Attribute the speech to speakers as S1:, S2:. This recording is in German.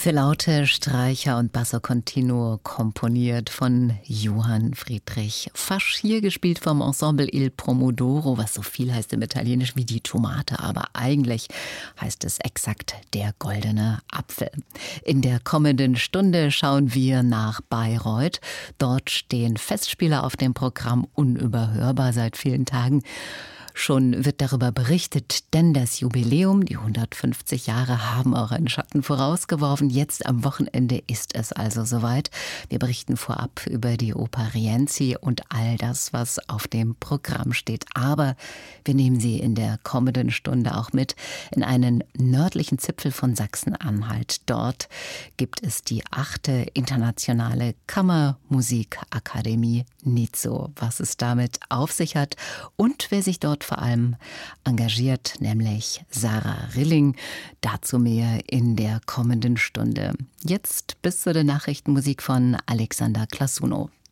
S1: Für Laute, Streicher und Basso Continuo komponiert von Johann Friedrich Fasch. Hier gespielt vom Ensemble Il Pomodoro, was so viel heißt im Italienisch wie die Tomate, aber eigentlich heißt es exakt der goldene Apfel. In der kommenden Stunde schauen wir nach Bayreuth. Dort stehen Festspiele auf dem Programm, unüberhörbar seit vielen Tagen. Schon wird darüber berichtet, denn das Jubiläum, die 150 Jahre, haben auch einen Schatten vorausgeworfen. Jetzt am Wochenende ist es also soweit. Wir berichten vorab über die Oper Rienzi und all das, was auf dem Programm steht. Aber wir nehmen Sie in der kommenden Stunde auch mit in einen nördlichen Zipfel von Sachsen-Anhalt. Dort gibt es die 8. Internationale Kammermusikakademie NIZO. Was es damit auf sich hat und wer sich dort vor allem engagiert, nämlich Sarah Rilling. Dazu mehr in der kommenden Stunde. Jetzt bis zu der Nachrichtenmusik von Alexander Klasuno.